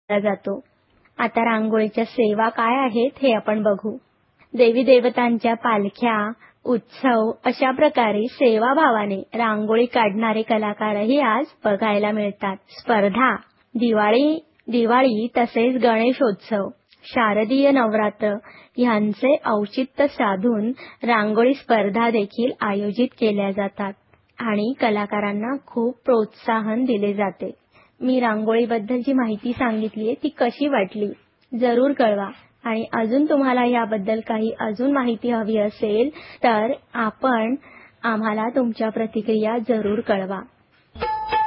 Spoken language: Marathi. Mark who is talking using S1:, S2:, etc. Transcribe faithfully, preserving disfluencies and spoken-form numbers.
S1: जातो। आता रांगोळीच्या सेवा काय आहेत हे आपण बघू। देवी देवतांच्या पालख्या, उत्सव अशा प्रकारे सेवाभावाने रांगोळी काढणारे कलाकारही आज बघायला मिळतात। स्पर्धा, दिवाळी दिवाळी तसेच गणेशोत्सव, शारदीय नवरात्र यांचे औचित्य साधून रांगोळी स्पर्धा देखील आयोजित केल्या जातात आणि कलाकारांना खूप प्रोत्साहन दिले जाते। मी रांगोळीबद्दल जी माहिती सांगितली ती कशी वाटली जरूर कळवा आणि अजून तुम्हाला याबद्दल काही अजून माहिती हवी असेल तर आपण आम्हाला तुमच्या प्रतिक्रिया जरूर कळवा।